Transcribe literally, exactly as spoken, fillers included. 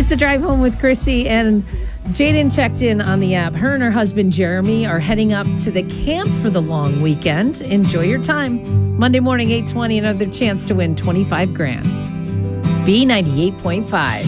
It's the Drive Home with Chrissy, and Jaden checked in on the app. Her and her husband, Jeremy, are heading up to the camp for the long weekend. Enjoy your time. Monday morning, eight twenty, another chance to win twenty-five grand. B ninety-eight point five.